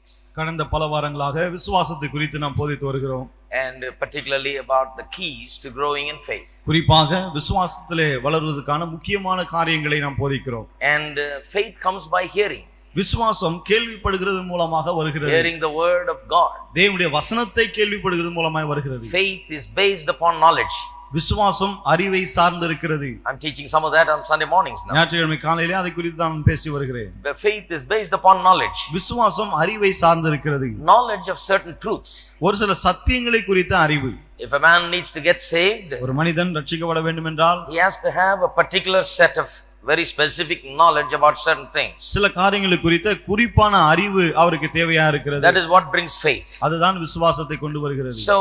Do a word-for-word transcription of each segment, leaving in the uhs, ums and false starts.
கடந்த பல வாரங்களாக விசுவாசத்தை குறித்து நாம் போதித்து வருகிறோம். And particularly about the keys to growing in faith. குறிப்பாக விசுவாசத்திலே வளருவதற்கான முக்கியமான காரியங்களை நாம் போதிக்கிறோம். And uh, faith comes by hearing. விசுவாசம் கேள்விப்படுகிறது மூலமாக வருகிறது. Hearing the word of God. தேவனுடைய வசனத்தை கேள்விப்படுகிறது மூலமாக வருகிறது. Faith is based upon knowledge. விசுவாசம் அறிவை சார்ந்திருக்கிறது. I'm teaching some of that on Sunday mornings now. ஞாயிற்றுக்கிழமை காலையிலே அதை குறித்து நான் பேசி வருகிறேன். The faith is based upon knowledge. விசுவாசம் அறிவை சார்ந்திருக்கிறது. Knowledge of certain truths. ஒரு சில சத்தியங்களை குறித்த அறிவு. If a man needs to get saved, ஒரு மனிதன் ரட்சிக்கப்பட வேண்டும் என்றால் he has to have a particular set of very specific knowledge about certain things. சில காரியங்களை குறித்த குறிப்பான அறிவு அவருக்கு தேவையா இருக்கிறது. That is what brings faith. அதுதான் விசுவாசத்தை கொண்டு வருகிறது. So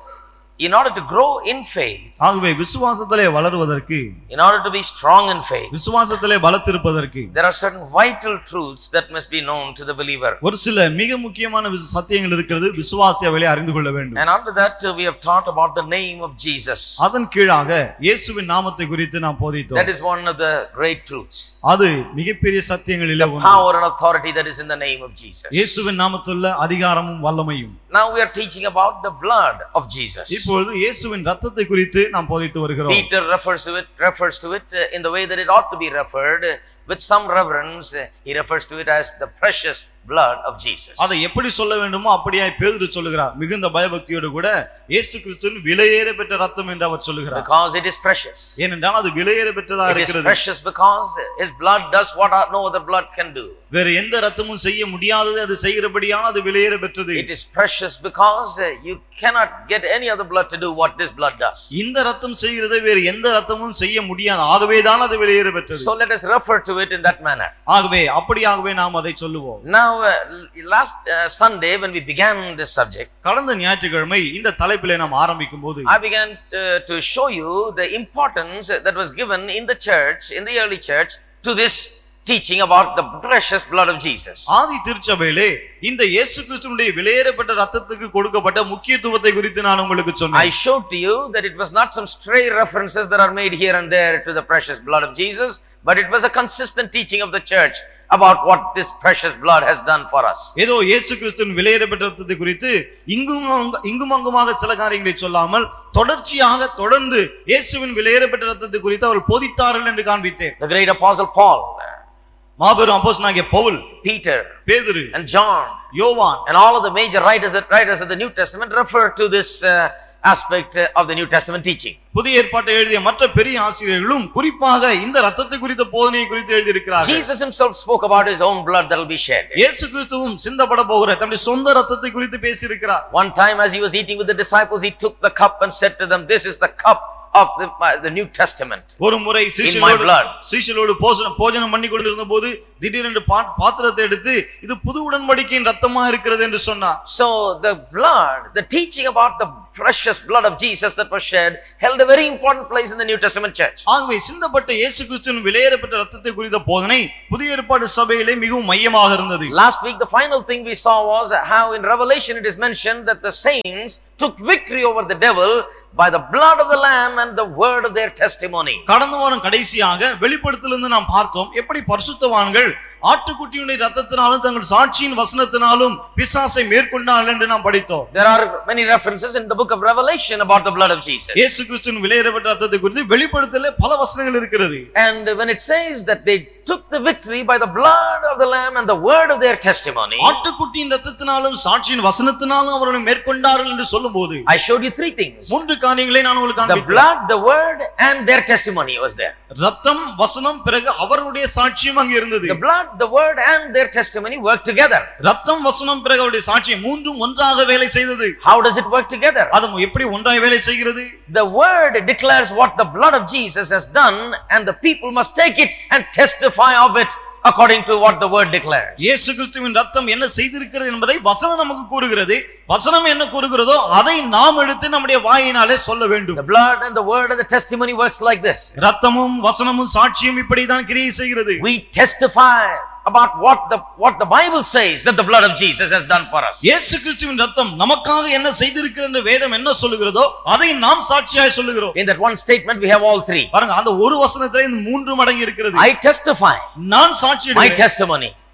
in order to grow in faith, ஆகவே விசுவாசத்திலே வளருவதற்கு, in order to be strong in faith, விசுவாசத்திலே பலத்திருப்பதற்கு there are certain vital truths that must be known to the believer. ஒரு சில மிக முக்கியமான சத்தியங்கள் இருக்கிறது, விசுவாசி அவைகளை அறிந்து கொள்ள வேண்டும். And after that uh, we have taught about the name of Jesus. அதன் கீழாக இயேசுவின் நாமத்தை குறித்து நாம் போதித்தோம். That is one of the great truths. அது மிகப்பெரிய சத்தியங்களிலே ஒன்று. Power and authority that is in the name of Jesus. இயேசுவின் நாமத்திலுள்ள அதிகாரமும் வல்லமையும். Now we are teaching about the blood of Jesus. இப்பொழுது இயேசுவின் இரத்தத்தை குறித்து நாம் போதித்து வருகிறோம். Peter refers to it refers to it in the way that it ought to be referred. With some reverence, he refers to it as the precious blood of Jesus. அதை எப்படி சொல்ல வேண்டுமோ அப்படியே பேதுரு சொல்லுகிறார். மிகுந்த பயபக்தியோடு கூட இயேசு கிறிஸ்துவின் விலையேற பெற்ற இரத்தம் என்று அவர் சொல்லுகிறார். Because it is precious. ஏனென்றால் அது விலையேற பெற்றதாக இருக்கிறது. It is precious because his blood does what no other blood can do. வேற எந்த இரத்தமும் செய்ய முடியாதது அது செய்கிறபடியான அது விலையேற பெற்றது. It is precious because you cannot get any other blood to do what this blood does. இந்த இரத்தம் செய்கிறதை வேற எந்த இரத்தமும் செய்ய முடியாது. ஆகவே தான் அது விலையேற பெற்றது. So let us refer to it in that manner. ஆகவே அப்படியாகவே நாம் அதை சொல்லுவோம். Now uh, last uh, Sunday when we began this subject, கடந்த ஞாயிற்றுக்கிழமை இந்த தலைப்பிலே நாம் ஆரம்பிக்கும்போது I began to, to show you the importance that was given in the church, in the early church, to this teaching about the precious blood of Jesus. ஆதி திருச்சபையிலே இந்த இயேசு கிறிஸ்துவினுடைய விலையேறப்பட்ட இரத்தத்துக்கு கொடுக்கப்பட்ட முக்கியத்துவத்தை குறித்து நான் உங்களுக்கு சொன்னேன். I showed to you that it was not some stray references that are made here and there to the precious blood of Jesus, but it was a consistent teaching of the church about what this precious blood has done for us. ஏதோ இயேசு கிறிஸ்துவின் விலையேறப்பட்ட இரத்தத்தை குறித்து இங்கும் இங்கும் அங்குமாக சில காரியங்களை சொல்லாமல் தொடர்ச்சியாக தொடர்ந்து இயேசுவின் விலையேறப்பட்ட இரத்தத்தை குறித்து அவர் போதித்தார்கள் என்று காண்பித்தேன். The great apostle Paul, மாபெரும் அப்போஸ்தலனாகிய பவுல், Peter, பேதுரு, and John, யோவான், and all of the major writers writers of the New Testament refer to this uh, aspect of the New Testament teaching. புதிய ஏற்பாட்டை எழுதிய மற்ற பெரிய ஆசிரியர்களும் குறிப்பாக இந்த இரத்தத்தை குறித்த போதனையை குறித்து எழுதி இருக்கிறார்கள். Jesus himself spoke about his own blood that will be shed. இயேசு கிறிஸ்துவும் சிந்தப்பட போகிற தம்முடைய சொந்த இரத்தத்தை குறித்து பேசி இருக்கிறார். One time as he was eating with the disciples, he took the cup and said to them, this is the cup of the, uh, the New Testament. ஒரு முறை சீஷர்களோடு சீஷர்களோடு போஜனம் பண்ணி கொண்டிருந்த போது திடீரென்று பாத்திரத்தை எடுத்து இது புது உடன்படிக்கையின் இரத்தமா இருக்கிறது என்று சொன்னார். So the blood, the teaching about the precious blood of Jesus that was shed held a very important place in the New Testament church. ஆகவே சிந்தப்பட்ட இயேசு கிறிஸ்துவின் விலையேறப்பட்ட இரத்தத்தை குறித்த போதனை புதிய ஏற்பாடு சபையிலே மிகவும் மையமாக இருந்தது. Last week the final thing we saw was how in Revelation it is mentioned that the saints took victory over the devil by the blood of the lamb and the word of their testimony. கடந்த வாரம் கடைசியாக வெளிப்படுத்தலிருந்து நாம் பார்த்தோம் எப்படி பரிசுத்தவான்கள் ஆட்டுக்குட்டியுடைய இரத்தத்தினாலும் தங்கள் சாட்சியின் வசனத்தினாலும் பிசாசை மேற்கொண்டார்கள் என்று நாம் படித்தோம். There are many references in the book of Revelation about the blood of Jesus. இயேசு கிறிஸ்துவின் விலையேறப்பட்ட இரத்தத்தை குறித்து வெளிப்படுத்தலிலே பல வசனங்கள் இருக்கிறது. And when it says that they took the victory by the blood of the lamb and the word of their testimony, ஆட்டுக்குட்டியின் இரத்தத்தினாலும் சாட்சியின் வசனத்தினாலும் அவர்கள் மேற்கொண்டார்கள் என்று சொல்லும்போது I showed you three things. மூன்று காரியங்களை நான் உங்களுக்கு காண்பித்தேன். The blood, the word and their testimony was there. இரத்தம், வசனம், பிறகு அவருடைய சாட்சியும் அங்கே இருந்தது. The blood, the word and their testimony work together. இரத்தம், வசனம், பிறகு அவருடைய சாட்சியம் மூன்றும் ஒன்றாக வேலை செய்தது. How does it work together? அது எப்படி ஒன்றாக வேலை செய்கிறது? The word declares what the blood of Jesus has done and the people must take it and testify of it according to what the word declares. இயேசு கிறிஸ்துவின் இரத்தம் என்ன செய்திருக்கிறது என்பதை வசனம் நமக்கு கூறுகிறது. வசனம் என்ன கூறுகிறதோ அதை நாம் எடுத்து நம்முடைய வாயினாலே சொல்ல வேண்டும். The blood and the word and the testimony works like this. இரத்தமும் வசனமும் சாட்சியும் இப்படி தான் கிரியை செய்கிறது. We testify about what the what the Bible says that the blood of Jesus has done for us. இயேசு கிறிஸ்துவின் இரத்தம் நமக்காக என்ன செய்திருக்கிறது என்று வேதம் என்ன சொல்லுகிறதோ அதை நாம் சாட்சியாய் சொல்லுகிறோம். In that one statement we have all three. பாருங்க அந்த ஒரு வசனத்திலே இந்த மூன்று மடங்கு இருக்கிறது. I testify. நான் சாட்சியிடுகிறேன். My testimony.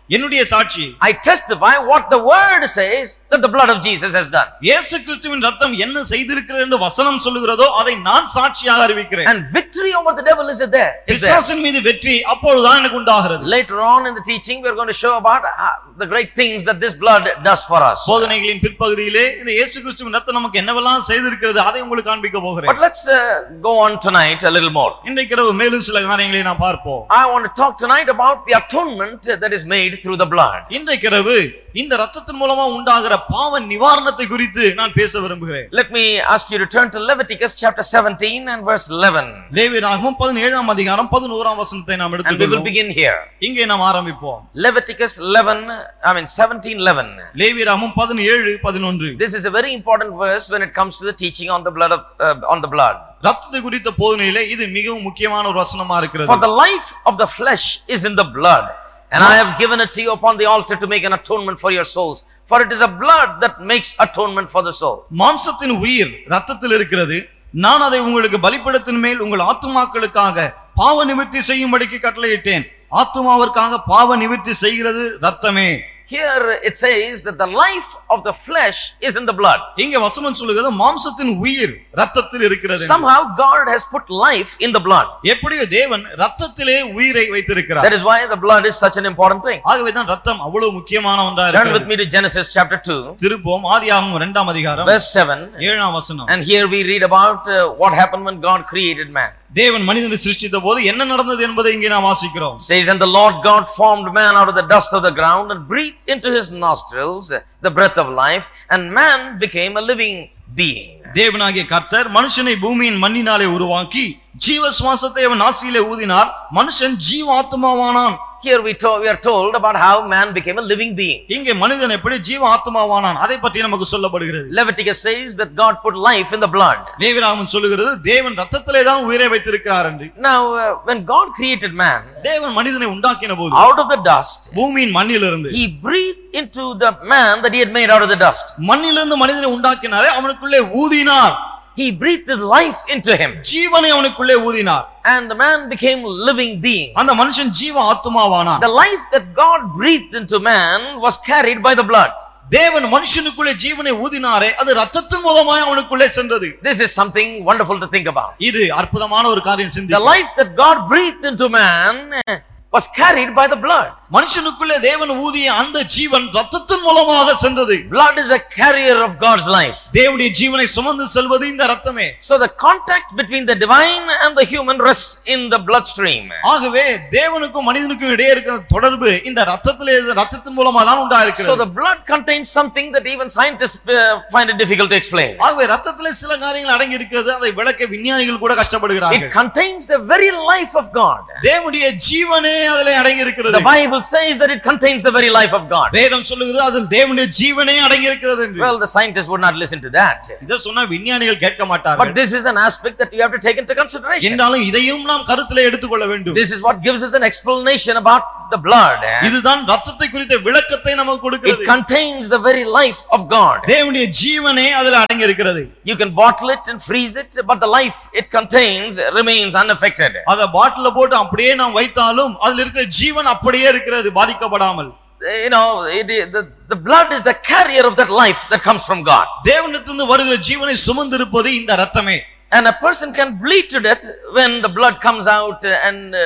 என்னுடைய சாட்சி. I testify what the word says that the blood of Jesus has done. இயேசு கிறிஸ்துவின் ரத்தம் என்ன செய்திருக்கிறது என்று வசனம் சொல்லுகிறதோ அதை நான் சாட்சியாக அறிவிக்கிறேன். And victory over the devil is there. பிசாசின் மீது வெற்றி அப்பொழுதுதான் எனக்கு உண்டாகிறது. Later on in the teaching we are going to show about uh, the great things that this blood does for us. போதனைகளின் பிற்பகுதியிலே இந்த இயேசு கிறிஸ்துவின் ரத்தம் நமக்கு என்னவெல்லாம் செய்திருக்கிறது அதை உங்களுக்கு காண்பிக்க போகிறேன். But let's uh, go on tonight a little more. இன்றைக்கு இரவு மேலும் சில காரியங்களை நாம் பார்ப்போம். I want to talk tonight about the atonement that is made through the blood. இன்றைக்கு இரவு இந்த இரத்தத்தின் மூலமா உண்டாகிற பாவ நிவாரணத்தை குறித்து நான் பேச விரும்புகிறேன். Let me ask you to turn to Leviticus chapter seventeen and verse eleven. லேவியராகமம் பதினேழாம் அதிகாரம் பதினோராம் வசனத்தை நாம் And we will begin here. இங்கே நாம் ஆரம்பிப்போம். Leviticus eleven, I mean seventeen eleven. லேவியராகமம் பதினேழு பதினொன்று. This is a very important verse when it comes to the teaching on the blood of uh, on the blood. இரத்தத்தை குறித்த போதனையிலே இது மிகவும் முக்கியமான ஒரு வசனமா இருக்கிறது. For the life of the flesh is in the blood, and I have given it to you upon the altar to make an atonement for your souls, for it is a blood that makes atonement for the soul. மாம்சத்தின் உயிர் இரத்தத்தில் இருக்கிறது. நான் அதை உங்களுக்கு பலிபீடத்தின் மேல் உங்கள் ஆத்துமாக்களுக்காக பாவ நிவர்த்தி செய்யும்படிக்கு கட்டளையிட்டேன். ஆத்துமாவிற்காக பாவ நிவர்த்தி செய்கிறது இரத்தமே. Here it says that the life of the flesh is in the blood. இங்க வசனம் சொல்லுகிறது மாம்சத்தின் உயிர் இரத்தத்தில் இருக்கிறது. Somehow God has put life in the blood. எப்படியோ தேவன் இரத்தத்திலே உயிரை வைத்திருக்கிறார். That is why the blood is such an important thing. ஆகவே தான் இரத்தம் அவ்வளவு முக்கியமான ஒன்றா Turn with இருக்கிறது. me to Genesis chapter two. திருப்போம் ஆதியாகமம் இரண்டாம் அதிகாரம் Verse seven. ஏழாம் வசனம். And here we read about uh, what happened when God created man. தேவன் மனிதனை சிருஷ்டித்த போது என்ன நடந்தது என்பதை இங்கே நாம் வாசிக்கிறோம். Says, and the Lord God formed man out of the dust of the ground and breathed into his nostrils the breath of life, and man became a living being. தேவனாகிய கர்த்தர் மனுஷனை பூமியின் மண்ணினாலே உருவாக்கி ஜீவ சுவாசத்தை அவன் நாசியிலே ஊதினார். மனுஷன் ஜீவாத்மாவானான். Here we, to, we are told about how man became a living being. இங்கே மனிதன் எப்படி ஜீவ ஆத்மாவானான் அதை பற்றி நமக்கு சொல்லப்படுகிறது. Leviticus says that God put life in the blood. லேவியராகமம் சொல்லுகிறது தேவன் இரத்தத்திலே தான் உயிரை வைத்திருக்கிறார் என்று. Now uh, when God created man, தேவன் மனிதனை உண்டாக்கின போது out of the dust, பூமியின் மண்ணிலிருந்து he breathed into the man that he had made out of the dust. மண்ணிலிருந்து மனிதனை உண்டாக்கினாரே அவனுக்குள்ளே ஊதினார். He breathed his life into him. ஜீவனை அவனுக்குள்ளே ஊதினார். And the man became a living being. அந்த மனுஷன் ஜீவ ஆத்மாவானான். The life that God breathed into man was carried by the blood. தேவன் மனுஷனுக்குள்ளே ஜீவனை ஊதினாரே அது இரத்தத்தின் மூலமாய் அவனுக்குள்ளே சென்றது. This is something wonderful to think about. இது அற்புதமான ஒரு காரியம் சிந்தி. The life that God breathed into man was carried by the blood. மனுஷனுக்குள்ளே தேவன் ஊதிய அந்த ஜீவன் இரத்தத்தின் மூலமாக சென்றது. Blood is a carrier of God's life. தேவனுடைய ஜீவனை சுமந்து செல்வது இந்த இரத்தமே. So the contact between the divine and the human rests in the bloodstream. ஆகவே தேவனுக்கும் மனிதனுக்கும் இடையே இருக்கிற தொடர்பு இந்த இரத்தத்திலே இரத்தத்தின் மூலமா தான் உண்டாயிருக்கிறது. So the blood contains something that even scientists uh, find it difficult to explain. ஆகவே இரத்தத்திலே சில காரியங்கள் அடங்கி இருக்கிறது. அதை விளக்க விஞ்ஞானிகள் கூட கஷ்டப்படுகிறார்கள். It contains the very life of God. தேவனுடைய ஜீவனே அதிலே அடங்கி இருக்கிறது. The Bible says that it contains the very life of God. வேதம் சொல்லுகிறது அதில் தேவனுடைய ஜீவனே அடங்கி இருக்கிறது என்று. Well, the scientists would not listen to that. இத சொன்னா விஞ்ஞானிகள் கேட்க மாட்டார்கள். But this is an aspect that you have to take into consideration. என்றாலும் இதையும் நாம் கருத்திலே எடுத்துக்கொள்ள வேண்டும். This is what gives us an explanation about the blood. இதுதான் இரத்தத்தை குறித்த விளக்கத்தை நமக்கு கொடுக்கிறது. It contains the very life of God. தேவனுடைய ஜீவனே அதில் அடங்கி இருக்கிறது. You can bottle it and freeze it, but the life it contains remains unaffected. அத பாட்டில்ல போட்டு அப்படியே நாம் வைத்தாலும் அதில் இருக்கிற ஜீவன் அப்படியே இருக்கிறது பாதிக்கப்படாமல். You know, it, the, the blood is the carrier of that life that comes from God. தேவனிடத்திலிருந்து வருகிற ஜீவனை சுமந்திருப்பது இந்த இரத்தமே. And a person can bleed to death when the blood comes out and uh,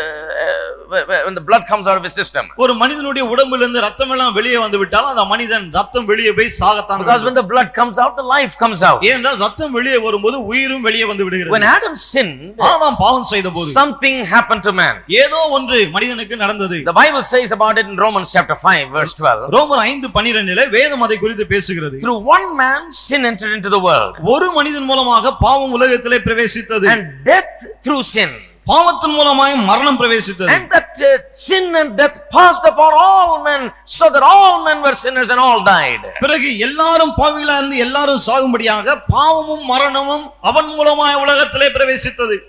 uh, when the blood comes out of his system. ஒரு மனிதனுடைய உடம்பிலிருந்து இரத்தம் எல்லாம் வெளியே வந்து விட்டால் அந்த மனிதன் இரத்தம் வெளியே போய் சாகத்தான். Because when the blood comes out, the life comes out. ஏனென்றால் இரத்தம் வெளியே வரும்போது உயிரும் வெளியே வந்து விடுகிறது. When Adam sinned, ஆதாம் பாவம் செய்தபோது something happened to man. ஏதோ ஒன்று மனிதனுக்கு நடந்தது. The Bible says about it in Romans chapter five verse twelve. ரோமர் ஐந்து பன்னிரண்டு லே வேதம் அதை குறித்து பேசுகிறது. Through one man sin entered into the world. ஒரு மனிதன் மூலமாக பாவம் உலகத்திலே பிரவேசித்தது. And death through sin. பாவத்தின் மூலமாய் மரணம் பிரவேசித்தது. And that uh, sin and death passed upon all men, so that all men were sinners and all died. பிறகு எல்லாரும் பாவிகளா இருந்து எல்லாரும் சாகும்படியாக பாவமும் மரணமும் அவன் மூலமாய் உலகத்திலே பிரவேசித்தது.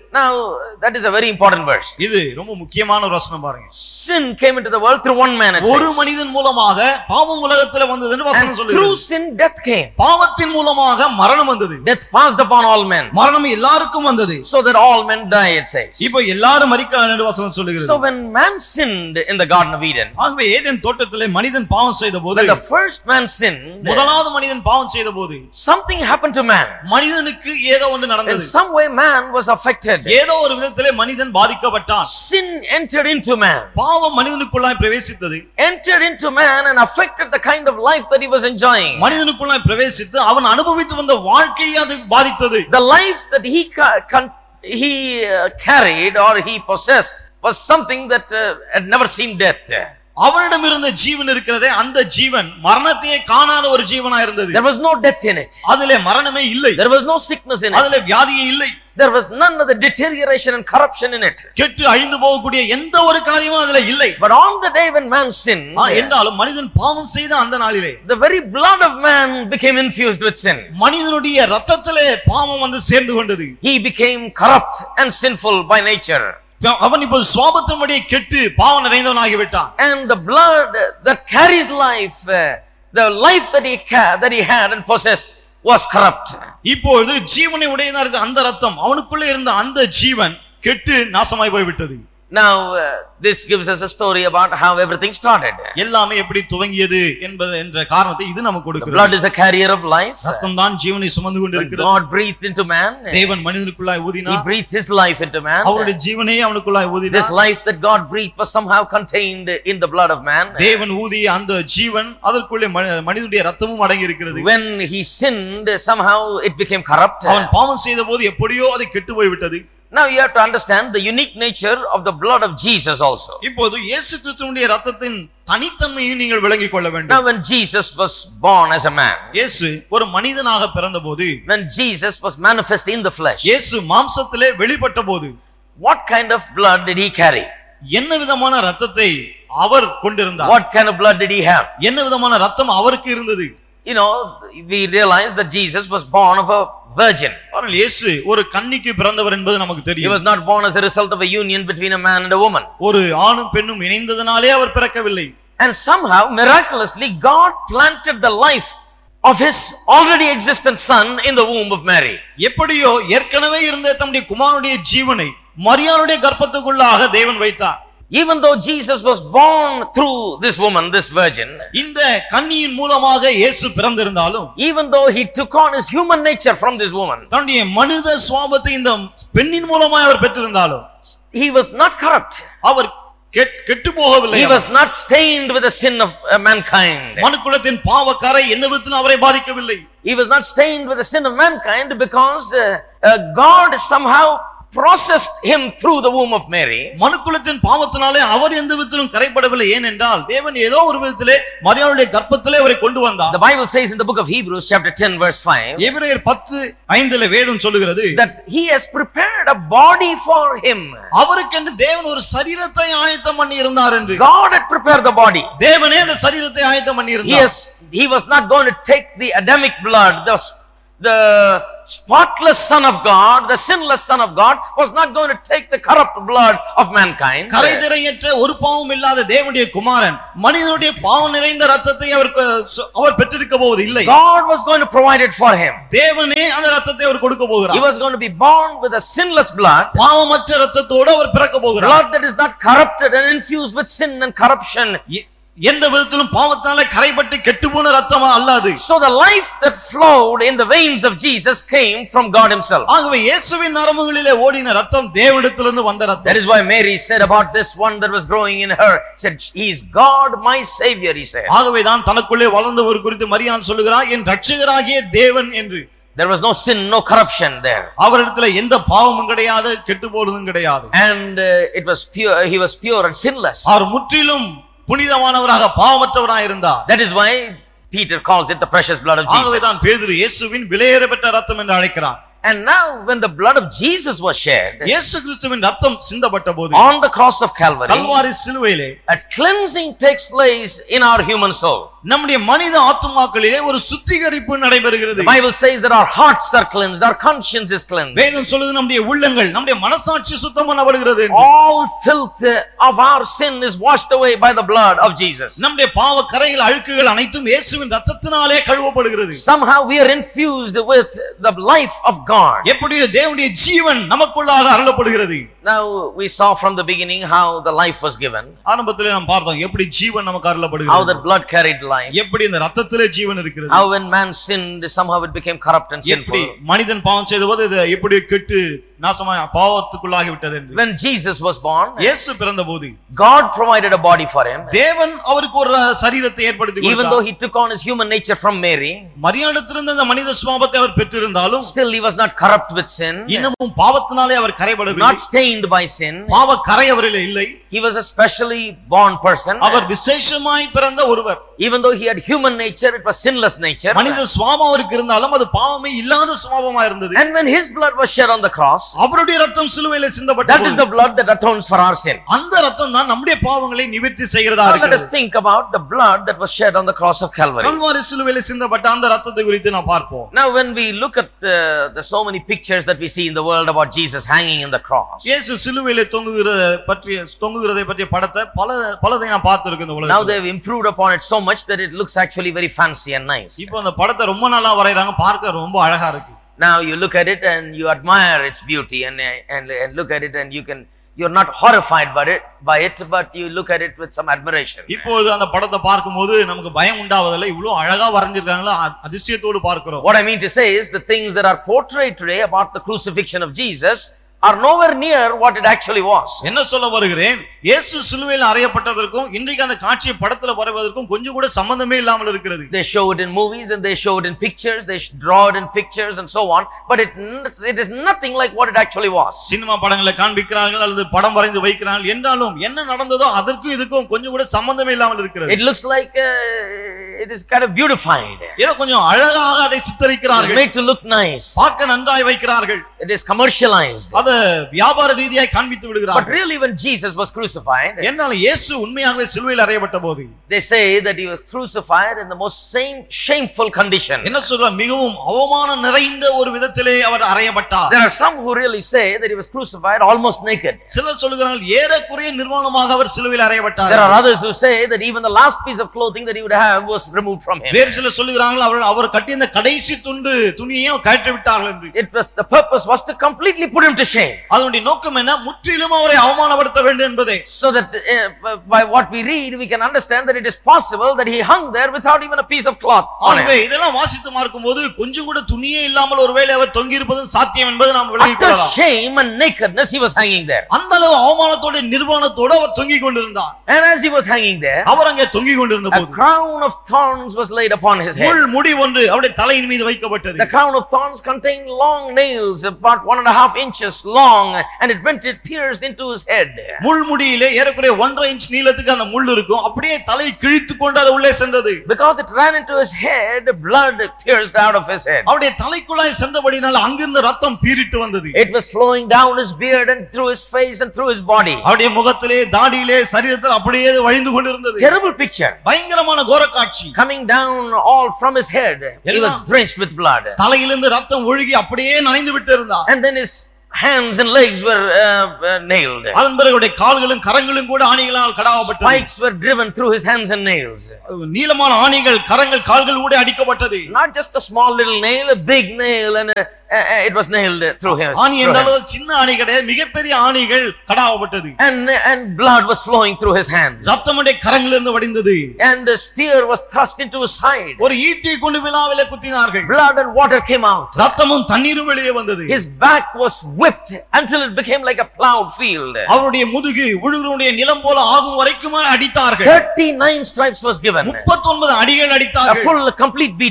Now, that is a very important verse. இது ரொம்ப முக்கியமான ஒரு வசனம் பாருங்க. Sin came into the world through one man, it ஒரு says. மனிதன் மூலமாக பாவம் உலகத்துல வந்ததுன்னு வசனம் And சொல்லுது. through sin death came. பாவத்தின் மூலமாக மரணம் வந்தது. Death passed upon all men. மரணம் எல்லாருக்கும் வந்தது. So that all men die, it says. இப்போ எல்லாரும் மரிக்கிறார்கள் என்று வசனம் சொல்லுகிறது. So when man sinned in the Garden of Eden, ஆகவே ஏதேன் தோட்டத்திலே மனிதன் பாவம் செய்தபோது, when the first man sinned, முதலாவது மனிதன் பாவம் செய்தபோது something happened to man. மனிதனுக்கு ஏதோ ஒன்று In நடந்தது. some way man was affected. ஏதோ ஒரு விதத்திலே மனிதன் பாதிக்கப்பட்டான். Sin entered into man. பாவம் மனிதனுக்குள்ளாய் பிரவேசித்தது. Entered into man and affected the kind of life that he was enjoying. மனிதனுக்குள்ளாய் பிரவேசித்து அவன் அனுபவித்து வந்த வாழ்க்கையை அது பாதித்தது. The life that he ca- con- he uh, carried or he possessed was something that uh, had never seen death. அவனிடம் இருந்த ஜீவன் இருக்கிறதே, அந்த ஜீவன் மரணத்தையே காணாத ஒரு ஜீவனா இருந்தது. There was no death in it. அதிலே மரணமே இல்லை. There was no sickness in it. அதிலே வியாதியே இல்லை. There was none of the deterioration and corruption in it. கெட்டு அழிந்து போகக்கூடிய எந்த ஒரு காரியமும் அதிலே இல்லை. But on the day when man sinned, என்றாலும் மனிதன் பாவம் செய்த அந்த நாளிலே the very blood of man became infused with sin. மனிதனுடைய இரத்தத்திலே பாவம் வந்து சேர்ந்து கொண்டது. He became corrupt and sinful by nature. அவன் இப்போது சுவாபத்தின்படி கெட்டு பாவம் நிறைந்தவனாகி விட்டான். And the blood that carries life, uh, the life that he ca- that he had and possessed was corrupt. இப்பொழுது ஜீவனை உடையதா இருக்க அந்த ரத்தம், அவனுக்குள்ளே இருந்த அந்த ஜீவன் கெட்டு நாசமாய் போய் விட்டது. Now uh, this gives us a story about how everything started. எல்லாமே எப்படி துவங்கியது என்பது என்ற காரணத்தை இது நமக்கு The கொடுக்கிறது. blood is a carrier of life. ரத்தம் தான் ஜீவனை சுமந்து When கொண்டிருக்கிறது. God breathed into man, தேவன் மனிதனுக்குள்ளாய் he ஊதினார். breathed his life into man. அவருடைய ஜீவனை அவனுக்குள்ளாய் This ஊதினார். life that God breathed was somehow contained in the blood of man. தேவன் ஊதிய அந்த ஜீவன் அதற்குள்ளே மனி- மனிதனுடைய ரத்தமும் அடங்கி இருக்கிறது. When he sinned, somehow it became corrupt. அவன் பாவம் செய்த போது எப்படியோ அது கெட்டு போய் விட்டது. Now you have to understand the unique nature of the blood of Jesus also. இப்போது இயேசு கிறிஸ்துவினுடைய ரத்தத்தின் தனித்தன்மையை நீங்கள் விளங்கிக் கொள்ள Now வேண்டும். when Jesus was born as a man, இயேசு ஒரு மனிதனாக பிறந்தபோது, when Jesus was manifest in the flesh, இயேசு மாம்சத்திலே வெளிப்பட்ட போது what kind of blood did he carry? என்ன விதமான ரத்தத்தை அவர் கொண்டிருந்தார்? What kind of blood did he have? என்ன விதமான ரத்தம் அவருக்கு இருந்தது? You know, we realize that Jesus was born of a virgin. ஆனால் இயேசு ஒரு கன்னிக்கு பிறந்தவர் என்பது நமக்கு He தெரியும். was not born as a result of a union between a man and a woman. ஒரு ஆணும் பெண்ணும் இணைந்ததனாலே அவர் பிறக்கவில்லை. And somehow, miraculously, God planted the life of his already existent son in the womb of Mary. எப்படியோ ஏற்கனவே இருந்த தம்முடைய குமாரனுடைய ஜீவனை மரியாளுடைய கர்ப்பத்துக்குள்ளாக தேவன் வைத்தார். Even though Jesus was born through this woman, this virgin, இந்த கன்னியின் மூலமாக இயேசு பிறந்திருந்தாலும், even though he took on his human nature from this woman, தன்னுடைய மனித சுவாபத்தை இந்த பெண்ணின் மூலமாக அவர் பெற்றிருந்தாலும், he was not corrupt. அவர் கெட்டு போகவில்லை. He was not stained with the sin of uh, mankind. மனுக்குலத்தின் பாவக்கரை எந்த விதத்திலும் அவரை பாதிக்கவில்லை. He was not stained with the sin of mankind because uh, uh, God somehow processed him through the womb of Mary. மனுக்குலத்தின் பாவத்தினாலே அவர் எந்த விதத்திலும் கரைப்படவில்லை. ஏனென்றால் தேவன் ஏதோ ஒரு விதத்திலே மரியாளுடைய கர்ப்பத்திலே அவரை கொண்டு வந்தார். The Bible says in the book of Hebrews chapter ten verse five, எபிரேயர் பத்து ஐந்திலே வேதம் சொல்லுகிறது, that he has prepared a body for him. அவருக்கென்று தேவன் ஒரு சரீரத்தை ஆயத்தம் பண்ணி இருந்தார் என்று. God had prepared the body. தேவனே அந்த சரீரத்தை ஆயத்தம் பண்ணி He இருந்தார். has, he was not going to take the Adamic blood, the the spotless son of God, the sinless son of God was not going to take the corrupt blood of mankind. கரைதிரையற்ற ஒரு பாவம் இல்லாத தேவனுடைய குமாரன் மனிதனுடைய பாவம் நிறைந்த ரத்தத்தை அவர் அவர் பெற்றிருக்க போவது இல்லை. God was going to provide it for him. தேவனே அந்த ரத்தத்தை அவர் கொடுக்க He போகிறார். was going to be born with a sinless blood, பாவமற்ற ரத்தத்தோடு அவர் பிறக்க போகிறார். blood that is not corrupted and infused with sin and corruption. எந்த விதத்திலும் பாவத்தாலே கரைபட்டு கெட்டுப்போன ரத்தமா அல்லாது. So the life that flowed in the veins of Jesus came from God himself. ஆகவே இயேசுவின் நரம்புகளிலே ஓடின ரத்தம் தேவனிடத்திலிருந்து வந்த ரத்தம். That is why Mary said about this one that was growing in her, said, he is God my savior, he said. ஆகவே தான் தனக்குள்ளே வளர்ந்தவர் குறித்து மரியான் சொல்லுகிறார், என் இரட்சகராகிய தேவன் என்று. There was no sin, no corruption there. அவரிடத்தில் எந்த பாவமும் கிடையாது, கெட்டுப்போனதும் கிடையாது. And uh, it was pure, he was pure and sinless. அவர் முற்றிலும் புனிதமானவராக பாவமற்றவராக இருந்தார். That is why Peter calls it the precious blood of Jesus. ஆகவே தான் பேதுரு இயேசுவின் விலையேறப்பட்ட ரத்தம் என்று அழைக்கிறார். And now when the blood of Jesus was shed, இயேசு கிறிஸ்துவின் ரத்தம் சிந்தப்பட்ட போது on the cross of Calvary, Kalvari சிலுவையிலே a cleansing takes place in our human soul. நம்முடைய மனித ஆத்துமாக்களிலே ஒரு சுத்திகரிப்பு நடைபெறுகிறது. The Bible says that our hearts are cleansed, our conscience is cleansed. வேதம் சொல்லுது நம்முடைய உள்ளங்கள் நம்முடைய மனசாட்சி சுத்தம் பண்ணப்படுகிறது. All filth of our sin is washed away by the blood of Jesus. நம்முடைய பாவ கரைகள் அழுக்குகள் அனைத்தும் இயேசுவின் இரத்தத்தினாலே கழுவப்படுகிறது. Somehow we are infused with the life of God. எப்படியோ தேவனுடைய ஜீவன் நமக்குள்ளாக அருளப்படுகிறது. Now we saw from the beginning how the life was given. ஆரம்பத்திலே நாம் பார்த்தோம் எப்படி ஜீவன் நமக்கு அருளப்படுகிறது. How that blood carried life. எப்படி இந்த இரத்தத்திலே ஜீவன் இருக்கிறது. How when man sinned somehow it became corrupt and sinful. எப்படி மனிதன் பாவம் செய்தபோது இது எப்படி கெட்டு நாசமாய் பாவத்துக்குள்ளாகி விட்டது என்று. When Jesus was born, இயேசு பிறந்தபோது God provided a body for him. தேவன் அவருக்கு ஒரு சரீரத்தை ஏற்படுத்தி கொடுத்தார். Even though he took on his human nature from Mary, மரியாளிடத்திலிருந்து அந்த மனித சுபாவத்தை அவர் பெற்றிருந்தாலும் still he was not corrupt with sin. இன்னமும் பாவத்தினாலே அவர் கரைபடவில்லை. Not stained by sin. பாவ கரை அவரிலே இல்லை. He was a specially born person. அவர் விசேஷமாய் பிறந்த ஒருவர். Even though he had human nature, it was sinless nature. மனித சுபாவம் அவருக்கு இருந்தாலும் அது பாவமே இல்லாத சுபாவமா இருந்தது. And when his blood was shed on the cross, அவருடைய இரத்தம் சிலுவையிலே சிந்தப்பட்டது. that is the blood that atones for our sin. அந்த இரத்தம் தான் நம்முடைய பாவங்களை நிவர்த்தி செய்கிறதா Now let இருக்கிறது. us think about the blood that was shed on the cross of Calvary. Kalvari சிலுவையிலே சிந்தப்பட்ட அந்த இரத்தத்தை குறித்து நாம் பார்ப்போம். Now when we look at the, the so many pictures that we see in the world about Jesus hanging in the cross, இயேசு சிலுவையிலே தொங்குகிறத பற்றிய தொங்குகிறதை பற்றிய படத்தை பல பலதை நான் பார்த்திருக்கேன் இந்த now உலகத்துல. they have improved upon it so much that it looks actually very fancy and nice. இப்போ அந்த படத்தை ரொம்ப நல்லா வரையறாங்க, பார்க்க ரொம்ப அழகா இருக்கு. Now you look at it and you admire its beauty and and, and look at it and you can you're not horrified by it by it but you look at it with some admiration. இப்போது அந்த படத்தை பார்க்கும்போது நமக்கு பயம் உண்டாவதில்லை. இவ்வளவு அழகா வரைஞ்சிருக்காங்களா அதிசயத்தோடு பார்க்கிறோம். What I mean to say is the things that are portrayed today about the crucifixion of Jesus are nowhere near what it actually was. என்ன சொல்ல வருகிறேன், இயேசு சிலுவையில் அறையப்பட்டதற்கும் இன்றைக்கு அந்த காட்சியை படத்துல வரைவதற்கும் கொஞ்சம் கூட சம்பந்தமே இல்லாமல் இருக்கிறது. They show it in movies and they show it in pictures, they draw it in pictures and so on, but it it is nothing like what it actually was. Cinema படங்களை காண்பிக்கிறார்கள் அல்லது படம் வரைந்து வைக்கிறார்கள் என்றாலும் என்ன நடந்ததோ அதற்கும் இதுக்கும் கொஞ்சம் கூட சம்பந்தமே இல்லாமல் இருக்கிறது. It looks like uh, it is kind of beautified. ஏதோ கொஞ்சம் அழகாக அதை It's சித்தரிக்கிறார்கள், made to look nice. பார்க்க நன்றாய் வைக்கிறார்கள், It is commercialized. அதை வியாபார ரீதியாய் காண்பித்து But விடுகிறார்கள். really when Jesus was crucified, என்னால இயேசு உண்மையாகவே சிலுவையில் அறையப்பட்ட போது they say that he was crucified in the most same shameful condition. என்ன சொல்ற, மிகவும் அவமானம் நிறைந்த ஒரு விதத்திலே அவர் அறையப்பட்டார். There are some who really say that he was crucified almost naked. சிலர் சொல்லுகிறார்கள் ஏறக்குறைய நிர்வாணமாக அவர் சிலுவையில் அறையப்பட்டார். There are others who say that even the last piece of clothing that he would have was removed from him. வேறு சிலர் சொல்லுகிறார்கள் அவர் அவர் கட்டிய இந்த கடைசி துண்டு துணியையும் கழற்றி விட்டார்கள் என்று. It was the purpose was to completely put him to shame. அதனுடைய நோக்கம் என்ன, முற்றிலும் அவரை அவமானப்படுத்த வேண்டும் என்பதே. So that uh, by what we read we can understand that it is possible that he hung there without even a piece of cloth on ஆகவே him. இதெல்லாம் வாசித்து பார்க்கும்போது கொஞ்சம் கூட துணியே இல்லாமல் ஒருவேளை அவர் தொங்கி இருப்பதும் சாத்தியம் என்பதை நாம் விளங்கிக் After கொள்ளலாம். shame and nakedness he was hanging there. அந்த அளவு அவமானத்தோட நிர்வாணத்தோட அவர் தொங்கிக் கொண்டிருந்தார். And as he was hanging there, அவர் அங்கே தொங்கிக் கொண்டிருந்த a போது crown of thorns was laid upon his head. முள் முடி ஒன்று அவருடைய தலையின் மீது வைக்கப்பட்டது. The crown of thorns contained long nails about one and a half inches long, and it went it pierced into his head. முள் முடியிலே ஏறக்குறைய ஒன்றரை இன்ச் நீளத்துக்கு அந்த முள் இருக்கும், அப்படியே தலை கிழித்து கொண்டு அது உள்ளே சென்றது. Because it ran into his head, blood pierced out of his head. அவருடைய தலைக்குள்ளாய் சென்றபடியால் அங்கிருந்து ரத்தம் பீரிட்டு வந்தது. It was flowing down his beard and through his face and through his body. அவருடைய முகத்திலே தாடியிலே சரீரத்தில் அப்படியே வழிந்து கொண்டிருந்தது. Terrible picture. பயங்கரமான கோர காட்சி. Coming down all from his head, he was drenched with blood. தலையிலிருந்து ரத்தம் ஒழுகி அப்படியே நனைந்து விட்டு இருந்தார். And then his hands and legs were uh, uh, nailed. அதன் பிறகு அவருடைய கால்களும் கரங்களும் கூட ஆணிகளால் கடாவப்பட்டது. Spikes were driven through his hands and nails. நீளமான ஆணிகள் கரங்கள் கால்கள் கூட அடிக்கப்பட்டது. Not just a small little nail, a big nail, and a, uh, it was nailed through him. ஆணி என்றாலும் சின்ன ஆணி கிடையாது, மிகப்பெரிய ஆணிகள் கடாவப்பட்டது. And and blood was flowing through his hands. ரத்தமுடைய கரங்களிலிருந்து வடிந்தது. And the spear was thrust into his side. ஒரு ஈட்டி கொண்டு விலாவிலே குத்தினார்கள். Blood and water came out. ரத்தமும் தண்ணீரும் வெளியே வந்தது. His back was whipped until it became like a plowed field. அவருடைய முதுகு உழுகிறவனுடைய நிலம் போல ஆகும் வரைக்கும் அடித்தார்கள். thirty-nine stripes was given. முப்பத்தி ஒன்பது அடிகள் A அடித்தார்கள். full complete beating.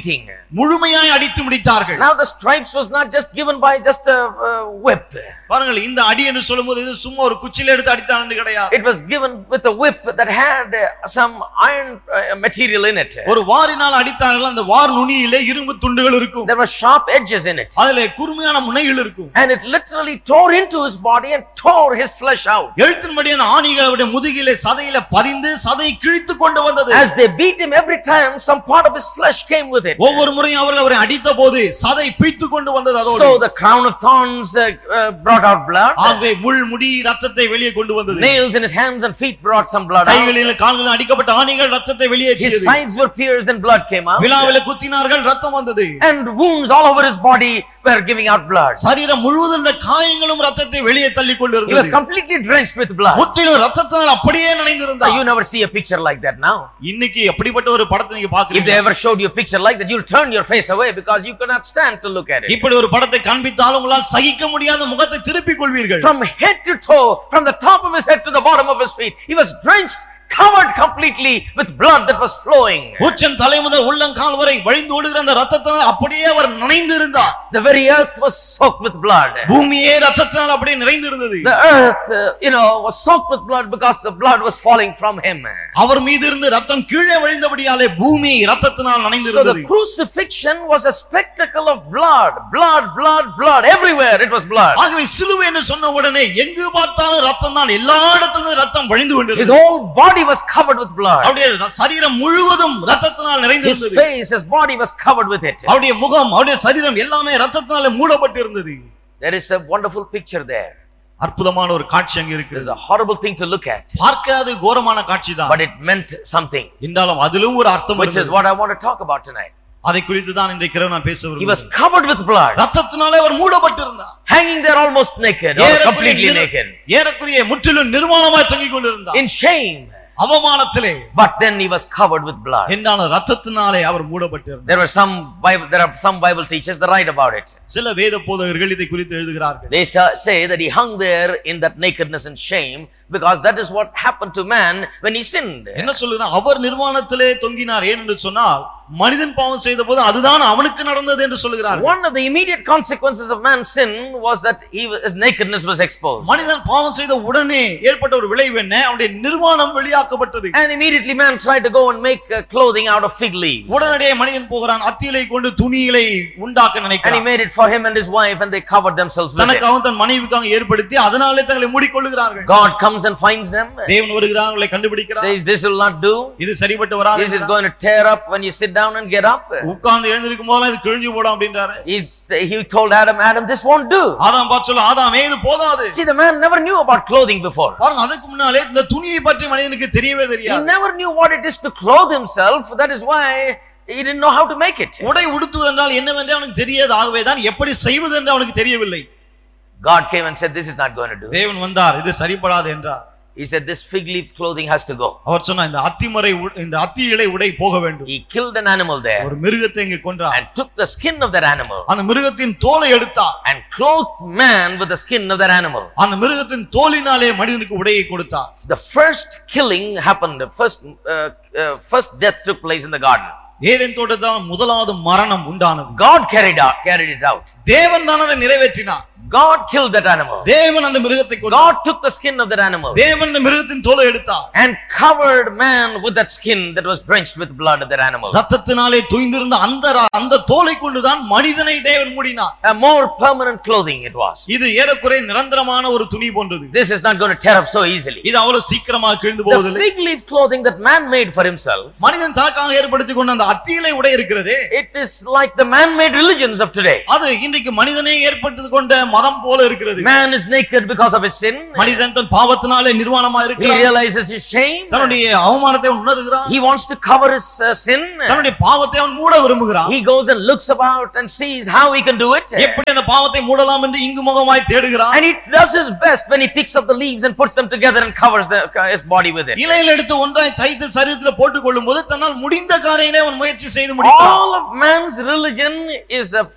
முழுமையாய் அடித்து முடித்தார்கள். Now the stripes was not just given by just a uh, whip. பாருங்கள், இந்த அடி என்று சொல்லும்போது இது சும்மா ஒரு குச்சில எடுத்து அடித்தான்னு கிடையாது. It was given with a whip that had uh, some iron uh, material in it. ஒரு வாரினால் அடித்தார்கள். அந்த வார் நுனியிலே இரும்பு துண்டுகள் இருக்கும். There were sharp edges in it. அதிலே கூர்மையான முனைகள் இருக்கும். And it literally tore into his body and tore his flesh out. எழுத்தின்படி அந்த ஆணிகள் அவருடைய முதுகிலே சதையிலே பதிந்து சதை கிழித்து கொண்டு வந்தது. As they beat him every time, some part of his flesh came with it. ஒவ்வொரு முறையும் அவர்கள் அவரை அடித்தபோது சதை பீய்த்து கொண்டு வந்தது. அதோடு So the crown of thorns uh, uh, brought out blood. ஆகவே முள் முடி இரத்தத்தை வெளியே கொண்டு வந்தது. Nails in his hands and feet brought some blood out. கைகளிலும் கால்களிலும் அடிக்கப்பட்ட ஆணிகள் இரத்தத்தை வெளியேற்றியது. His sides were pierced and blood came out. விலாவிலே குத்தினார்கள், இரத்தம் வந்தது. And wounds all over his body were giving out blood. சரீரம் முழுவதும் உள்ள காயங்களும் இரத்தத்தை வெளியே தள்ளி கொண்டு He was இருந்தது. completely drenched with blood. முற்றிலும் இரத்தத்தால் அப்படியே நனைந்திருந்தார். You never see a picture like that now. இன்னைக்கு அப்படிப்பட்ட ஒரு படத்தை நீங்க If they பாக்குறீங்க. ever showed you a picture like that, you'll turn your face away because you cannot stand to look at it. இப்படி ஒரு படத்தை காண்பித்தால் உங்களால் சகிக்க முடியாத முகத்தை திருப்பிக் கொள்வீர்கள். From head to toe, from the top of his head to the bottom of his feet, he was drenched, covered completely with blood that was flowing. உச்சம் தலை முதல் உள்ளங்கால் வரை வழிந்து ஓடுகிற அந்த இரத்தத்தால் அப்படியே அவர் நனைந்து இருந்தார். The very earth was soaked with blood. பூமியே இரத்தத்தால் அப்படியே நிறைந்து இருந்தது. The earth, uh, you know, was soaked with blood because the blood was falling from him. அவர் மீது இருந்து இரத்தம் கீழே விழுந்தபடியாலே பூமி இரத்தத்தினால் நனைந்து So the இருந்தது. crucifixion was a spectacle of blood, blood, blood, blood. Everywhere it was blood. ஆகவே சிலுவை என்று சொன்ன உடனே எங்கு பார்த்தாலும் இரத்தம் தான், எல்லா இடத்திலும் இரத்தம் வழிந்து His கொண்டிருந்தது. whole body was covered with blood. அவருடைய சரீரம் முழுவதும் இரத்தத்தினால் நிறைந்து His இருந்தது. face, his body was covered with it. அவருடைய முகம், அவருடைய சரீரம் எல்லாமே இரத்தத்தினால மூடப்பட்டு இருந்தது. There is a wonderful picture there. அற்புதமான ஒரு காட்சி அங்க It is இருக்கிறது. a horrible thing to look at, பார்க்காத கோரமான காட்சி தான். but it meant something, என்றாலும் அதிலும் ஒரு அர்த்தம் which is இருந்தது. what I want to talk about tonight. அதை குறித்து தான் இன்றைக்கு இரவு நான் பேச He was விரும்புகிறேன். covered with blood, இரத்தத்தினாலே அவர் மூடப்பட்டிருந்தார். hanging there almost naked or completely naked, ஏறக்குறைய முற்றிலும் நிர்வாணமாய் தொங்கிக் கொண்டிருந்தார். in shame. அவமானத்திலே. But then he was covered with blood. என்றாலும் இரத்தத்தினாலே அவர் மூடப்பட்டிருந்தார். There were some Bible, there are some Bible teachers that write about it. சில வேத போதகர்கள் இதை குறித்து எழுதுகிறார்கள். They say that he hung there in that nakedness and shame because that is what happened to man when he sinned. என்ன சொல்லுகிறார்? அவர் நிர்வாணத்திலே தொங்கினார். ஏன் என்று சொன்னால் மனிதன் பாவம் செய்த போது அதுதான் அவனுக்கு நடந்தது என்று சொல்லுகிறார். One of the immediate consequences of man's sin was that he, his nakedness was exposed. மனிதன் பாவம் செய்த உடனே ஏற்பட்ட ஒரு விளைவு என்ன? அவனுடைய நிர்வாணம் வெளியாக்கப்பட்டது. And immediately man tried to go and make uh, clothing out of fig leaves. உடனடியே மனிதன் போகிறான், அத்தியிலை கொண்டு துணிகளை உண்டாக்க And he நினைக்கிறான். made it for him and his wife and they covered themselves with it. தனக்காகவும் தன் மனைவிக்காக ஏற்படுத்தி அதனாலே தங்களை மூடிக்கொள்ளுகிறார்கள். God comes and finds them. தேவன் வருகிறார், அவர்களை கண்டுபிடிக்கிறார். Says this will not do. இது சரிப்பட்டு வராது. This is going to tear up when you sit down and get up. உட்கார்ந்து எழுந்திருக்கும் போது இது கிழிஞ்சு போடும் அப்படின்றாரு. He's, he told Adam, Adam, this won't do. ஆதாம் பார்த்து சொல்ல, ஆதாமே இது போதாது. See, the man never knew about clothing before. பாருங்க, அதுக்கு முன்னாலே இந்த துணியை பற்றி மனிதனுக்கு தெரியவே He தெரியாது. never knew what it is to clothe himself. That is why he didn't know how to make it. உடை உடுத்துவது என்றால் என்னவென்று அவனுக்கு தெரியாது. ஆகவே தான் எப்படி செய்வது என்று அவனுக்கு தெரியவில்லை. God came and said, this is not going to do. தேவன் வந்தார், இது சரிப்படாது என்றார். He said, this fig leaf clothing has to go. அவர் சொன்னார், இந்த அத்திமரை உ- இந்த அத்தி இலை உடை போக வேண்டும். He killed an animal there ஒரு மிருகத்தை இங்கே கொன்றார். and took the skin of that animal அந்த மிருகத்தின் தோலை எடுத்தார். and clothed man with the skin of that animal. அந்த மிருகத்தின் தோலினாலே மனிதனுக்கு உடையை கொடுத்தார். The first killing happened, the first, uh, uh, first death took place in the garden. Eden தோட்டத்தில் முதலாவது மரணம் உண்டானது. God carried out, carried it out. தேவன் தான் அதை நிறைவேற்றினார். God killed that animal. தேவன் அந்த மிருகத்தை கொன்றார். God took the skin of that animal தேவன் அந்த மிருகத்தின் தோலை எடுத்தார். and covered man with that skin that was drenched with blood of that animal. ரத்தத்தினாலே தோய்ந்திருந்த அந்த ர- அந்த தோலை கொண்டுதான் மனிதனை தேவன் மூடினார். A more permanent clothing it was. இது ஏறக்குறைய நிரந்தரமான ஒரு துணி போன்றது. This is not going to tear up so easily. இது அவ்வளவு சீக்கிரமாக கிழிந்து The போவதில்லை. fig leaf clothing that man made for himself, மனிதன் தனக்காக ஏற்படுத்தி கொண்ட அந்த அத்தியிலை உடை இருக்கிறதே, it is like the man-made religions of today. அது இன்றைக்கு மனிதனே ஏற்படுத்தி கொண்ட மதம் போல இருக்கிறது. Man is naked because of his sin. மனிதன் தன் பாவத்தினாலே நிர்வாணமா He இருக்கிறான். realizes his shame. தன்னுடைய அவமானத்தை அவன் உணர்கிறான். He wants to cover his uh, sin. தன்னுடைய பாவத்தை அவன் மூட விரும்புகிறான். He goes and looks about and sees how he can do it. எப்படி அந்த பாவத்தை மூடலாம் என்று இங்கு முகமாய் தேடுகிறான். And he does his best when he picks up the leaves and puts them together and covers the, his body with it. இலையில் எடுத்து ஒன்றாய் தைத்து சரீரத்தில் போட்டுக் கொள்ளும் போது தன்னால் முடிந்த காரியங்களை அவன் முயற்சி செய்து முடிக்கிறான். All of man's religion is a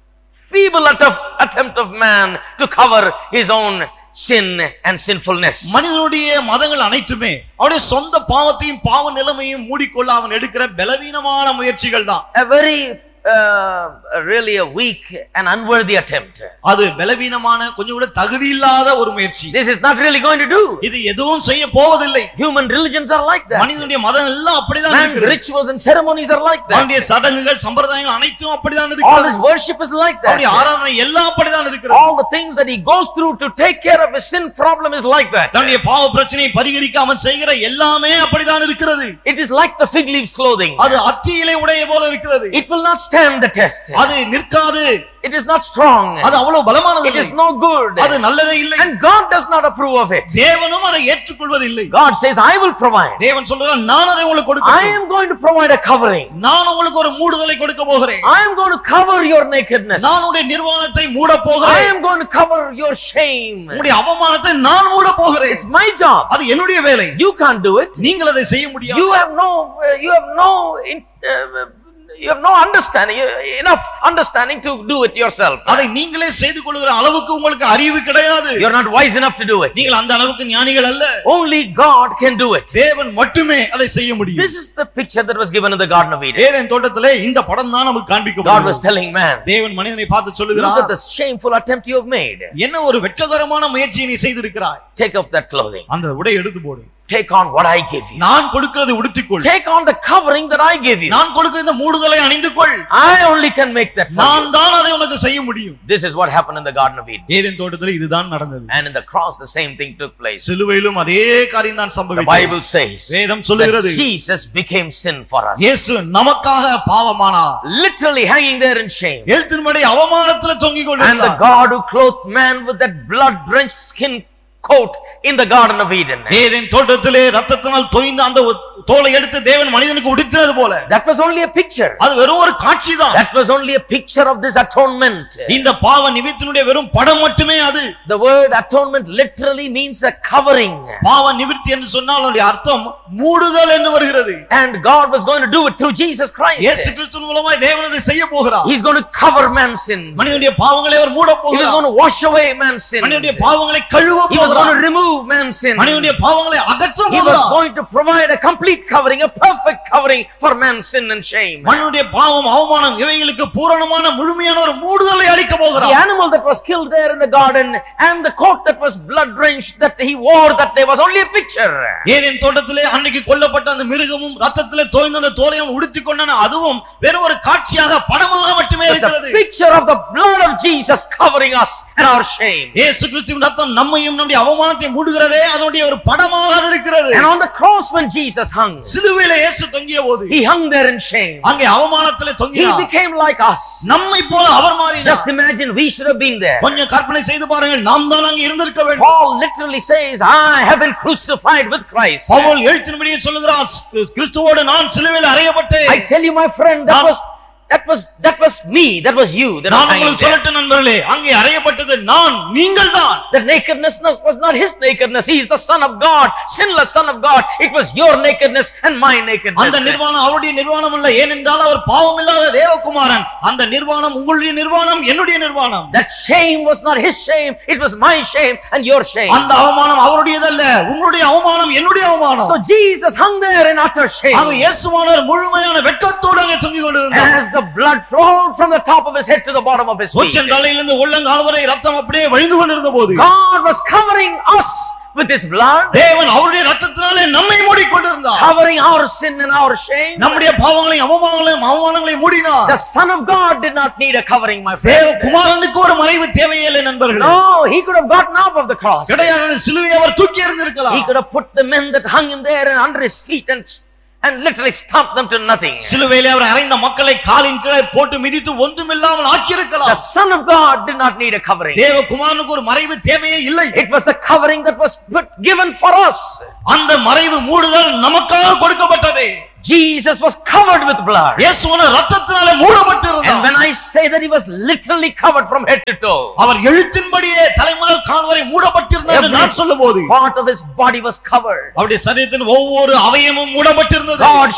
feeble attempt of man to cover his own sin and sinfulness. மனிதனுடைய மதங்கள் அனைத்துமே அவருடைய சொந்த பாவத்தையும் பாவ நிலைமையும் மூடிக்கொள்ள அவன் எடுக்கிற பலவீனமான முயற்சிகள் தான். A very uh, really a weak and unworthy attempt. அது பலவீனமான கொஞ்சம் கூட தகுதி இல்லாத ஒரு முயற்சி. This is not really going to do. இது எதுவும் செய்ய போவதில்லை. Human religions are like that. மனிதனுடைய மதம் எல்லாம் அப்படிதான் Man's இருக்குது. rituals and ceremonies are like that. அவருடைய சடங்குகள் சம்பிரதாயங்கள் அனைத்தும் அப்படிதான் All இருக்குது. his worship is like that. அவருடைய ஆராதனை எல்லாம் அப்படிதான் இருக்குது. All the things that he goes through to take care of his sin problem is like that. தன்னுடைய பாவ பிரச்சனையை பரிகரிக்காமல் செய்கிற எல்லாமே அப்படிதான் இருக்கிறது. It is like the fig leaves clothing. அது அத்தி இலை உடைய போல இருக்கிறது. It will not stand the test. அது நிற்காது. It is not strong. அது அவ்வளவு பலமானது It இல்லை. is no good. அது நல்லதே இல்லை. And God does not approve of it. தேவனும் அதை ஏற்றுக்கொள்வதில்லை. God says, I will provide. தேவன் சொல்றார், நான் அதை உங்களுக்கு I கொடுக்கிறேன். am going to provide a covering. நான் உங்களுக்கு ஒரு மூடுதலை கொடுக்க போகிறேன். I am going to cover your nakedness. நான் உடைய நிர்வாணத்தை மூட I போகிறேன். am going to cover your shame. உடைய அவமானத்தை நான் மூட போகிறேன். It's my job. அது என்னுடைய வேலை. You can't do it. நீங்கள் அதை செய்ய முடியாது. You have no, uh, you have no, in, uh, you have no understanding, enough understanding to do it yourself. அதை நீங்களே செய்து கொள்கிற அளவுக்கு உங்களுக்கு அறிவு கிடையாது. You're not wise enough to do it. நீங்கள் அந்த அளவுக்கு ஞானிகள் அல்ல. Only God can do it. தேவன் மட்டுமே அதை செய்ய முடியும். This is the picture that was given in the Garden of Eden. Eden தோட்டத்திலே இந்த படம் தான் நமக்கு God was காண்பிக்கப்படுகிறது. telling man, தேவன் மனிதனை பார்த்து look சொல்லுகிறார், at the shameful attempt you have made. என்ன ஒரு வெட்ககரமான முயற்சியை நீ செய்திருக்கிறாய். Take off that clothing. அந்த உடை எடுத்து போடு. Take on what I give you. நான் கொடுக்கிறதை உடுத்திக்கொள். Take on the covering that I give you. நான் கொடுக்கிற இந்த மூடுதலை அணிந்து கொள். I only can make that for நான் you. தான் அதை உனக்கு செய்ய முடியும். This is what happened in the Garden of Eden. Eden தோட்டத்திலே இதுதான் நடந்தது. And in the cross the same thing took place. சிலுவையிலும் அதே காரியம் தான் The சம்பவித்தது. Bible says வேதம் that சொல்லுகிறது, Jesus became sin for us. இயேசு நமக்காக பாவமானார். Literally hanging there in shame. எழுத்தின்படி அவமானத்திலே தொங்கிக் And the கொண்டிருந்தார். God who clothed man with that blood-drenched skin coat in the Garden of Eden. Eden தோட்டத்திலே ரத்தத்தினால் தோய்ந்த அந்த தோலை எடுத்து தேவன் மனிதனுக்கு உடுத்தினது போல. That was only a picture. அது வெறும் ஒரு காட்சிதான். That was only a picture of this atonement. இந்த பாவ நிவிர்த்தியினுடைய வெறும் படம் மட்டுமே அது. The word atonement literally means a covering. பாவ நிவிர்த்தி என்று சொன்னால் அதனுடைய அர்த்தம் மூடுதல் என்று வருகிறது. And God was going to do it through Jesus Christ. இயேசு கிறிஸ்துவின் மூலமாய் தேவன் அதை செய்ய போகிறார். He's going to cover man's sins. மனிதனுடைய பாவங்களை அவர் மூட He was போகிறார். going to wash away man's sins. மனிதனுடைய பாவங்களை கழுவ He was going போகிறார். to remove man's sins. மனிதனுடைய பாவங்களை அகற்ற He was போகிறார். going to provide a complete covering, a perfect covering for man's sin and shame. மனிதனுடைய பாவம் அவமானம் இவைகளுக்கு பூரணமான முழுமையான ஒரு மூடுதலை அளிக்க The போகிறார். animal that was killed there in the garden and the coat that was blood drenched that he wore that day was only a picture. Eden தோட்டத்திலே அன்னைக்கு கொல்லப்பட்ட அந்த மிருகமும் ரத்தத்திலே தோய்ந்த அந்த தோலையும் உடுத்திக் கொண்டான அதுவும் வெறும் ஒரு காட்சியாக படமாக மட்டுமே It's a இருக்கிறது. picture of the blood of Jesus covering us and our shame. இயேசு கிறிஸ்துவின் ரத்தம் நம்மையும் நம்முடைய அவமானத்தை மூடுகிறதே அதனுடைய ஒரு படமாக அது இருக்கிறது. And on the cross when Jesus hung, சிலுவையிலே இயேசு தொங்கிய போது he hung there in shame. அங்கே அவமானத்திலே He தொங்கினார். became like us. நம்மை போல அவர் மாறினார். Just imagine we should have been there. கொஞ்சம் கற்பனை செய்து பாருங்கள், நாம் தான் அங்கே இருந்திருக்க வேண்டும். Paul literally says, I have been crucified with Christ. Pavul எழுத்தின்படியே சொல்லுகிறார், கிறிஸ்துவோடு நான் சிலுவையில் அறையப்பட்டேன். I tell you my friend, that was That was that was me, that was you that நான் was hanging உங்களுக்கு there. சொல்லட்டும் நண்பர்களே, அங்கே அறையப்பட்டது நான், நீங்கள் தான். The nakedness was not his nakedness. He is the Son of God, sinless Son of God. It was your nakedness and my nakedness. அந்த நிர்வாணம் அவருடைய நிர்வாணம் அல்ல, ஏனென்றால் அவர் பாவமில்லாத தேவகுமாரன். அந்த நிர்வாணம் உங்களுடைய நிர்வாணம், என்னுடைய நிர்வாணம். That shame was not his shame, it was my shame and your shame. அந்த அவமானம் அவருடையதல்ல, உங்களுடைய அவமானம் என்னுடைய அவமானம். So Jesus hung there in utter shame. ஆக இயேசுவானவர் முழுமையான வெட்கத்தோடு அங்கே தொங்கிக் கொண்டிருந்தார். As the blood flowed from the top of his head to the bottom of his feet. உச்சன் தலையிலிருந்து உள்ளங்கால் வரை ரத்தம் அப்படியே வழிந்து கொண்டிருந்த போது God was covering us with his blood. தேவன் அவருடைய ரத்தத்தினாலே நம்மை மூடிக்கொண்டிருந்தார். Covering our sin and our shame. நம்முடைய பாவங்களையும் அவமானங்களையும் அவமானங்களையும் மூடினார். The Son of God did not need a covering, my friend. தேவ குமாரனுக்கு ஒரு மறைவு தேவையில்லை நண்பர்களே. No, he could have gotten off of the cross. கிடையாது, அந்த சிலுவையை அவர் தூக்கி எறிந்திருக்கலாம். He could have put the men that hung him there and under his feet and and literally stomped them to nothing. சிலுவையிலே அவர் அறைந்த மக்களை காலின் கீழே போட்டு மிதித்து ஒன்றுமில்லாமல் ஆக்கியிருக்கலாம். The Son of God did not need a covering. தேவ குமாரனுக்கு ஒரு மறைவு தேவையே இல்லை. It was the covering that was put, given for us. அந்த மறைவு மூடுதல் நமக்காக கொடுக்கப்பட்டது. Jesus was covered with blood. இயேசுவான இரத்தத்தினாலே மூடப்பட்டிருந்தார். And when I say that he was literally covered from head to toe, அவர் எழுத்தின்படியே தலைமுதல் கால் வரை மூடப்பட்டிருந்தார் என்று நான் சொல்லும்போது part of his body was covered. அவருடைய சரீரத்தின் ஒவ்வொரு அவயவமும் மூடப்பட்டிருந்தது. God